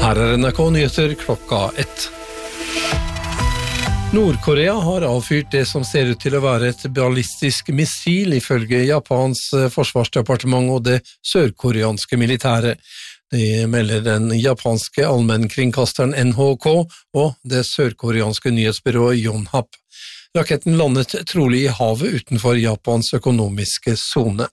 Her NRK Nyheter klokka 1. Nord-Korea har avfyrt det som ser ut til å være et ballistisk missil ifølge Japans forsvarsdepartement og det sørkoreanske militære. Det melder den japanske allmennkringkasteren NHK og det sørkoreanske nyhetsbyrået Yonhap. Raketten landet trolig i havet utenfor Japans økonomiske zone.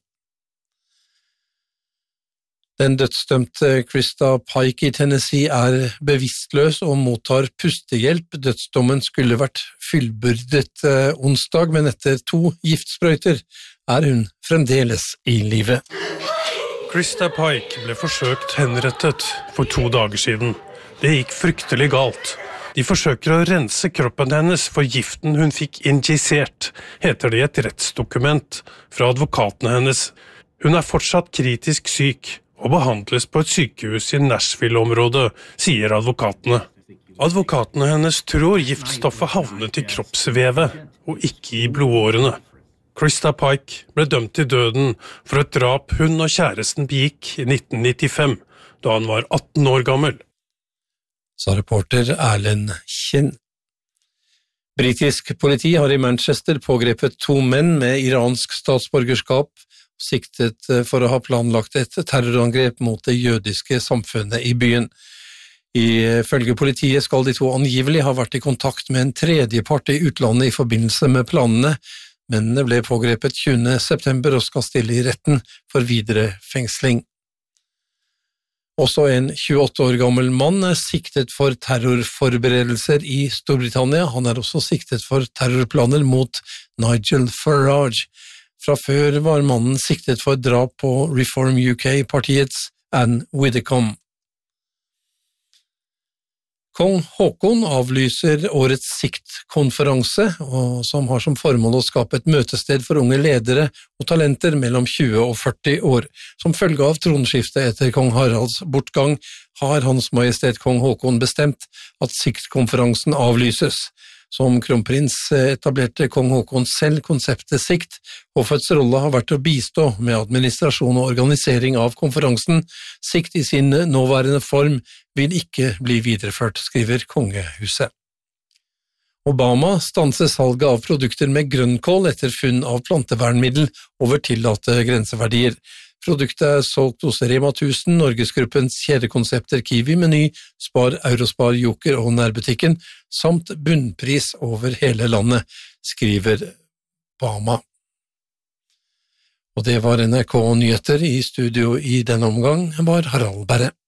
Den dødsdømte Krista Pike i Tennessee bevisstløs og mottar pustehjelp. Dødsdommen skulle vært fullbyrdet onsdag, men etter 2 giftsprøyter hun fremdeles i live. Krista Pike ble forsøkt henrettet for 2 dager siden. Det gikk fryktelig galt. De forsøker å rense kroppen hennes for giften hun fikk injisert, heter det i et rettsdokument fra advokatene hennes. Hun fortsatt kritisk syk og behandles på et sykehus i Nashville-området, sier advokatene. Advokatene hennes tror giftstoffet havnet i kroppsvevet og ikke i blodårene. Krista Pike ble dømt til døden for et drap hun og kjæresten begikk i 1995, da han var 18 år gammel. Sa reporter Erlend Kinn. Britisk politi har i Manchester pågrepet 2 menn med iransk statsborgerskap, siktet for å ha planlagt et terrorangrep mot det jødiske samfunnet i byen. Ifølge politiet skal de 2 angivelig ha vært i kontakt med en tredjepart i utlandet i forbindelse med planene. Mennene ble pågrepet 20. september og skal stille i retten for videre fengsling. Også en 28 år gammel mann siktet for terrorforberedelser i Storbritannia. Han også siktet for terrorplaner mot Nigel Farage. Fra før var mannen siktet for drap på Reform UK-partiets Anne Widdecombe. Kong Haakon avlyser årets siktkonferanse, som har som formål å skape et møtested for unge ledere og talenter mellom 20 og 40 år. Som følge av tronskiftet etter kong Haralds bortgang har Hans Majestet Kong Haakon bestemt at siktkonferansen avlyses. Som kronprins etablerte kong Haakon selv konseptet sikt, og Hoffets rolle har vært å bistå med administrasjon og organisering av konferansen. Sikt i sin nåværende form vil ikke bli videreført, skriver kongehuset. Obama stanser salget av produkter med grønnkål etter funn av plantevernmiddel over tillatte grenseverdier. Produktet solgt hos Rema 1000, Norgesgruppens kjedekonsepter Kiwi, Meny, Spar, Eurospar, Joker og Nærbutikken, samt bunnpris over hele landet, skriver Obama. Og det var NRK Nyheter. I studio i denne omgang var Harald Berre.